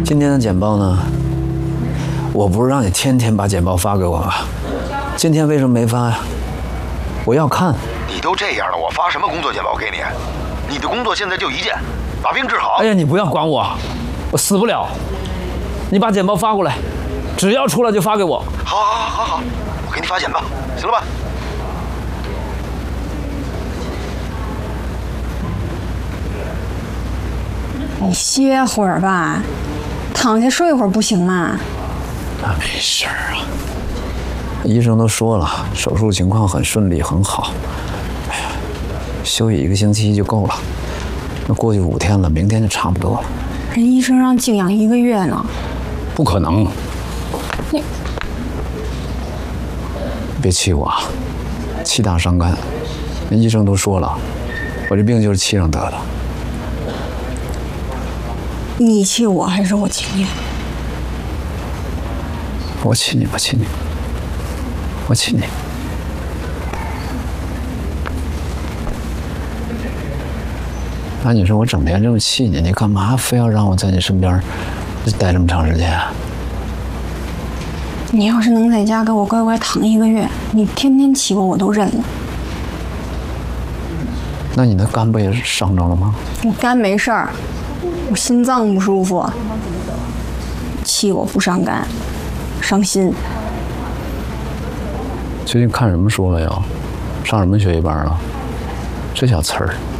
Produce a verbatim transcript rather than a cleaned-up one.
今天的简报呢？我不是让你天天把简报发给我吗？今天为什么没发呀？我要看。 你都这样了，我发什么工作简报给你？你的工作现在就一件，把病治好。 哎呀，你不要管我，我死不了。你把简报发过来，只要出来就发给我。 好，好，好，好，好，我给你发简报，行了吧？ 你歇会儿吧，躺下睡会儿不行吗？ 那没事儿啊，医生都说了，手术情况很顺利，很好。哎呀，休息一个星期就够了。那过去五天了，明天就差不多了。 人医生让静养一个月呢。 不可能。 你别气我啊，气大伤肝。那医生都说了，我这病就是气上得的。 你气我还是我气你？ 我气你，我气你，我气你。那你说我整天这么气你，你干嘛非要让我在你身边待这么长时间啊？ 你要是能在家给我乖乖躺一个月，你天天气我我都认了。 那你的肝不也伤着了吗？ 我肝没事儿，我心脏不舒服。气我不伤肝，伤心。 最近看什么书了又？上什么学习班了？这小词儿。